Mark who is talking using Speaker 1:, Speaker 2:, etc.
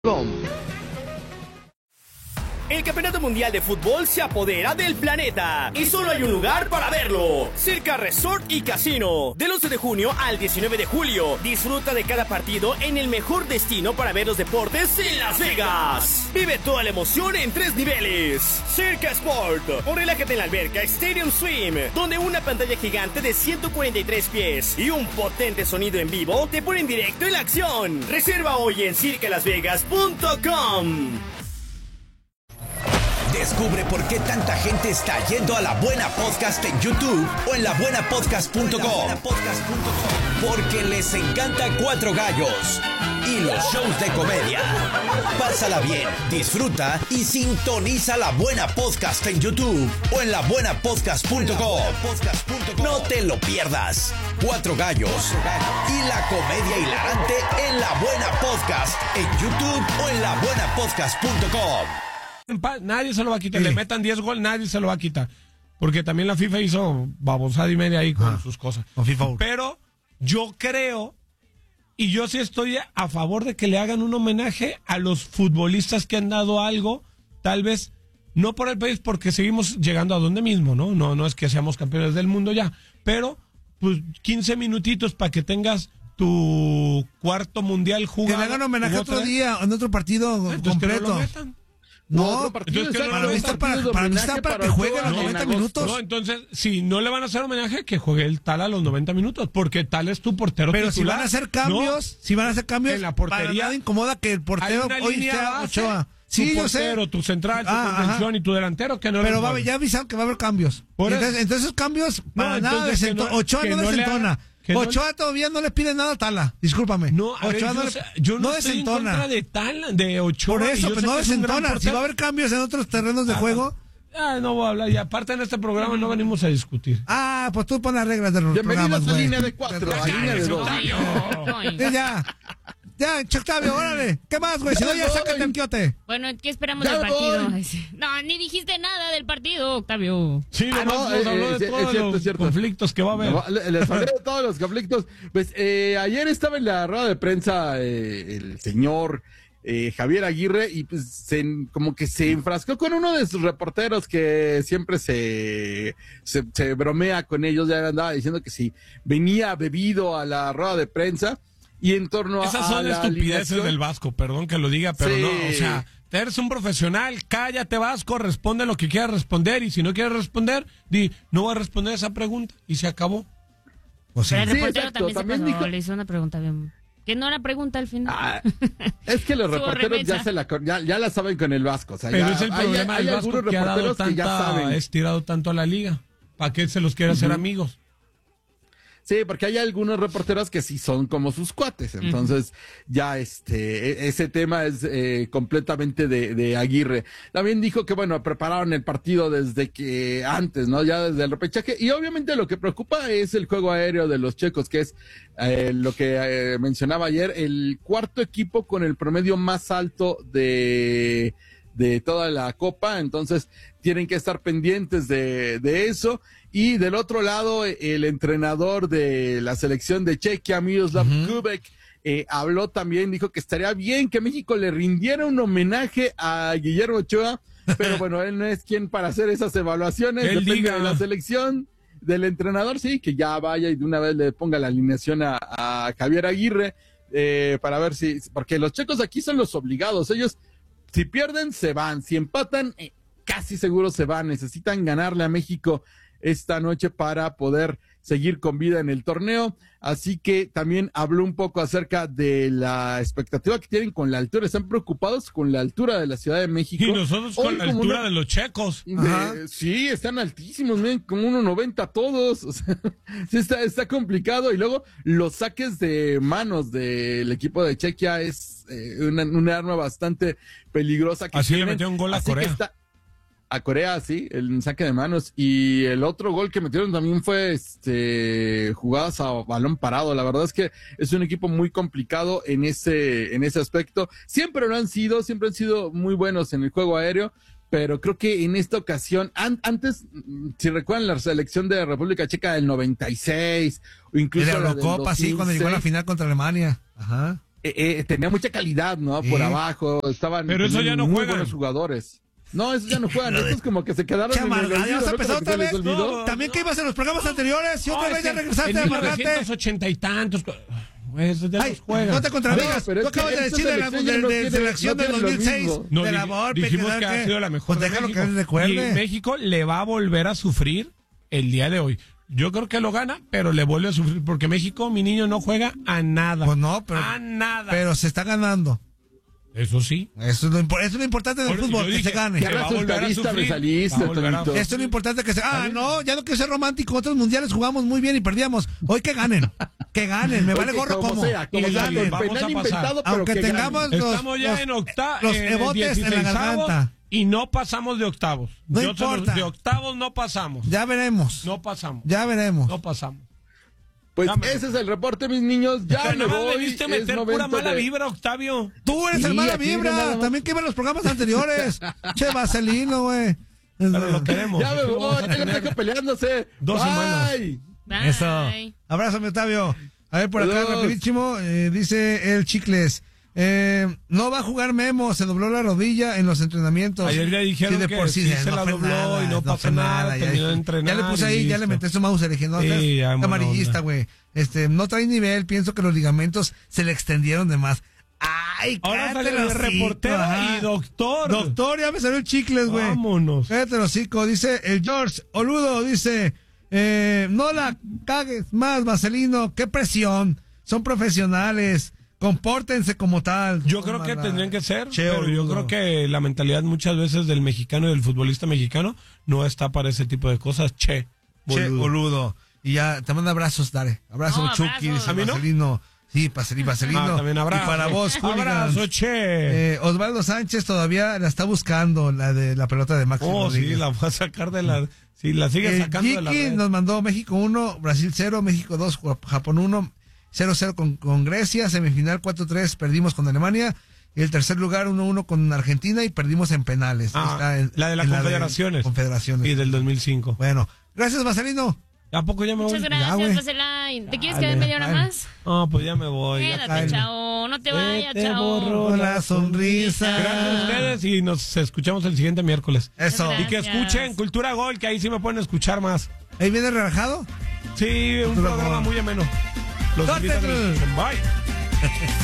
Speaker 1: El Campeonato Mundial de Fútbol se apodera del planeta y solo hay un lugar para verlo: Circa Resort y Casino. Del 11 de junio al 19 de julio, disfruta de cada partido en el mejor destino para ver los deportes en Las Vegas. Vive toda la emoción en 3 niveles. Circa Sport, o relájate en la alberca Stadium Swim, donde una pantalla gigante de 143 pies y un potente sonido en vivo te ponen directo en la acción. Reserva hoy en circalasvegas.com.
Speaker 2: Descubre por qué tanta gente está yendo a La Buena Podcast en YouTube o en labuenapodcast.com. Porque les encanta Cuatro Gallos y los shows de comedia. Pásala bien, disfruta y sintoniza La Buena Podcast en YouTube o en labuenapodcast.com. No te lo pierdas. Cuatro Gallos y la comedia hilarante en La Buena Podcast en YouTube o en labuenapodcast.com.
Speaker 3: Nadie se lo va a quitar. Le metan 10 goles, nadie se lo va a quitar. Porque también la FIFA hizo babosada y media ahí con sus cosas. Pero yo creo, y yo sí estoy a favor de que le hagan un homenaje a los futbolistas que han dado algo, tal vez no por el país, porque seguimos llegando a donde mismo, ¿no? No es que seamos campeones del mundo ya, pero pues 15 minutitos para que tengas tu cuarto mundial jugado.
Speaker 4: Que le hagan homenaje otro día, en otro partido completo.
Speaker 3: Que no lo metan.
Speaker 4: No, para que juegue a los 90 minutos.
Speaker 3: No, entonces, si no le van a hacer homenaje, que juegue el tal a los 90 minutos, porque tal es tu portero
Speaker 4: pero
Speaker 3: titular.
Speaker 4: Si van a hacer cambios,
Speaker 3: en la portería,
Speaker 4: para nada incomoda que el portero hoy sea Ochoa.
Speaker 3: Sí, tu portero, tu central, tu contención y tu delantero, que no.
Speaker 4: Pero ya avisaron que va a haber cambios. Entonces esos cambios, para nada, Ochoa no desentona. Ochoa todavía no le pide nada a Tala, discúlpame.
Speaker 3: No,
Speaker 4: Ochoa
Speaker 3: yo no estoy en contra de Tala, de Ochoa.
Speaker 4: Por eso, pero no desentona. Si va a haber cambios en otros terrenos de juego.
Speaker 3: No voy a hablar, y aparte en este programa no venimos a discutir.
Speaker 4: Pues tú pones reglas de los programas, güey.
Speaker 5: Línea de 4, a línea de 2.
Speaker 4: Ya, Octavio, órale. ¿Qué más, güey? Si no, ya sácate el quiote.
Speaker 6: Bueno, ¿qué esperamos del partido? No, ni dijiste nada del partido, Octavio.
Speaker 3: Sí, nos habló de todos los conflictos que va a haber.
Speaker 5: Les hablé de todos los conflictos. Pues ayer estaba en la rueda de prensa el señor Javier Aguirre y pues como que se enfrascó con uno de sus reporteros que siempre se bromea con ellos. Ya andaba diciendo que si venía bebido a la rueda de prensa. Y en torno
Speaker 3: esas son estupideces del Vasco, perdón que lo diga, pero sí. No, o sea, eres un profesional, cállate Vasco, responde lo que quieras responder, y si no quieres responder, no voy a responder esa pregunta, y se acabó.
Speaker 6: Pero el reportero también dijo, le hizo una pregunta bien, que no era pregunta al final.
Speaker 5: Es que los reporteros ya la saben con el Vasco, o sea,
Speaker 3: pero es el problema del Vasco que ha dado estirado tanto a la liga, ¿para qué se los quiere hacer amigos?
Speaker 5: Sí, porque hay algunos reporteros que sí son como sus cuates, entonces ya ese tema es completamente de Aguirre. También dijo que bueno, prepararon el partido desde que antes, ¿no? Ya desde el repechaje, y obviamente lo que preocupa es el juego aéreo de los checos, que es lo que mencionaba ayer, el cuarto equipo con el promedio más alto de toda la Copa, entonces tienen que estar pendientes de eso. Y del otro lado, el entrenador de la selección de Chequia, Miroslav Kubek, habló también, dijo que estaría bien que México le rindiera un homenaje a Guillermo Ochoa, pero bueno, él no es quien para hacer esas evaluaciones, depende de la selección, del entrenador, sí, que ya vaya y de una vez le ponga la alineación a Javier Aguirre, para ver porque los checos aquí son los obligados, ellos si pierden se van, si empatan casi seguro se van, necesitan ganarle a México esta noche para poder seguir con vida en el torneo, así que también habló un poco acerca de la expectativa que tienen con la altura, están preocupados con la altura de la Ciudad de México.
Speaker 3: Y nosotros con la altura de los checos.
Speaker 5: Sí, están altísimos, miren, como 1.90 todos, o sea, sí está complicado, y luego los saques de manos del equipo de Chequia es una arma bastante peligrosa.
Speaker 3: Así le metió un gol a Corea.
Speaker 5: A Corea, sí, el saque de manos. Y el otro gol que metieron también fue jugadas a balón parado. La verdad es que es un equipo muy complicado en ese aspecto. Siempre han sido muy buenos en el juego aéreo, pero creo que en esta ocasión, antes, si recuerdan la selección de República Checa del 96, o incluso
Speaker 4: la Eurocopa, sí, cuando llegó a la final contra Alemania. Ajá.
Speaker 5: tenía mucha calidad, ¿no? Por abajo, estaban
Speaker 3: pero eso ya no
Speaker 5: muy
Speaker 3: juegan.
Speaker 5: buenos jugadores. No, esos ya no juegan, estos como que se quedaron en el olvido,
Speaker 4: ya vas a empezar otra vez.
Speaker 5: No,
Speaker 4: también que ibas en los programas anteriores y otra vez ya regresaste a amargarte.
Speaker 3: En 1980 y tantos. Eso ya los juegan.
Speaker 4: No te contradigas. Tú acabas de decir de la acción del 2006.
Speaker 3: No,
Speaker 4: de la Volpe,
Speaker 3: dijimos que ha sido la mejor
Speaker 4: pues
Speaker 3: de
Speaker 4: déjalo
Speaker 3: México.
Speaker 4: que él recuerde.
Speaker 3: Y México le va a volver a sufrir el día de hoy. Yo creo que lo gana, pero le vuelve a sufrir porque México, mi niño, no juega a nada.
Speaker 4: Pues no, pero
Speaker 3: a nada.
Speaker 4: Pero se está ganando.
Speaker 3: Eso sí.
Speaker 4: Eso es lo importante del fútbol, que se gane.
Speaker 5: Ya esto
Speaker 4: es lo importante que se... no, ya no quiero ser romántico. Otros mundiales jugamos muy bien y perdíamos. Hoy que ganen. Que ganen. Me vale gorro como.
Speaker 5: Y
Speaker 3: ganen. Vamos a pasar.
Speaker 4: Aunque tengamos
Speaker 3: estamos ya en octavos.
Speaker 4: Los ebotes en la garganta.
Speaker 3: Y no pasamos de octavos.
Speaker 4: No importa.
Speaker 3: De octavos no pasamos.
Speaker 4: Ya veremos.
Speaker 3: No pasamos.
Speaker 4: Ya veremos.
Speaker 3: No pasamos.
Speaker 5: Pues ese es el reporte, mis niños. Ya me voy.
Speaker 3: Debiste meter pura mala vibra, Octavio.
Speaker 4: Tú eres el mala vibra. También que ver los programas anteriores. Che, Vaselino, güey.
Speaker 3: Pero lo queremos.
Speaker 5: Ya me voy. Ya me dejo peleándose.
Speaker 3: 2 semanas.
Speaker 6: Bye.
Speaker 4: Eso. Abrazo, mi Octavio. A ver, por acá, rapidísimo. Dice el Chicles. No va a jugar Memo, se dobló la rodilla en los entrenamientos.
Speaker 3: Ayer ya dijeron que por sí se la dobló nada, y no pasa nada, terminó de entrenar.
Speaker 4: Ya le puse ahí, ya le metí su mouse, le dije, no, es amarillista, güey. No trae nivel, pienso que los ligamentos se le extendieron de más. Ay,
Speaker 3: ahora sale el reportero y doctor.
Speaker 4: Doctor, ya me salió el Chicles, güey.
Speaker 3: Vámonos.
Speaker 4: Cállate el hocico, dice el George Oludo, dice, no la cagues más, Vaselino, qué presión, son profesionales. Compórtense como tal.
Speaker 3: Yo creo que tendrían que ser, pero yo creo que la mentalidad muchas veces del mexicano y del futbolista mexicano no está para ese tipo de cosas. Che,
Speaker 4: boludo. Y ya, te mando abrazos, Dare. Abrazo, Chucky, dice
Speaker 3: ¿A mí no?
Speaker 4: Vaselino. Sí, Vaselino.
Speaker 3: También abrazo.
Speaker 4: Y para vos,
Speaker 3: abrazo, Che.
Speaker 4: Osvaldo Sánchez todavía la está buscando, la de la pelota de Maxi Rodríguez.
Speaker 3: Sí, la va a sacar de la... Sí, la sigue sacando de la red.
Speaker 4: Nos mandó México 1, Brasil 0, México 2, Japón 1... 0-0 con Grecia, semifinal 4-3, perdimos con Alemania, y el tercer lugar 1-1 con Argentina y perdimos en penales.
Speaker 3: La de las Confederaciones. Y del 2005.
Speaker 4: Bueno, gracias, Vaselino.
Speaker 3: ¿A poco ya me voy?
Speaker 6: Muchas gracias, Vaselín. ¿Te quieres quedar media hora más?
Speaker 3: No, pues ya me voy.
Speaker 6: Quédate, chao. No te vayas,
Speaker 3: te
Speaker 6: chao.
Speaker 3: borro
Speaker 4: la sonrisa.
Speaker 3: Gracias a ustedes y nos escuchamos el siguiente miércoles.
Speaker 4: Eso.
Speaker 6: Gracias.
Speaker 3: Y que escuchen Cultura Gol, que ahí sí me pueden escuchar más.
Speaker 4: ¿Ahí viene relajado?
Speaker 3: Sí, un programa muy ameno. Los invito a que lo escuchen. Bye.